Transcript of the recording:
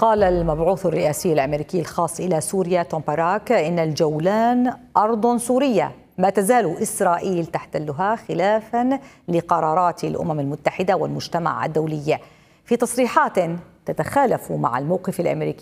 قال المبعوث الرئاسي الأمريكي الخاص إلى سوريا توم باراك إن الجولان أرض سورية ما تزال إسرائيل تحتلها خلافا لقرارات الأمم المتحدة والمجتمع الدولي، في تصريحات تتخالف مع الموقف الأمريكي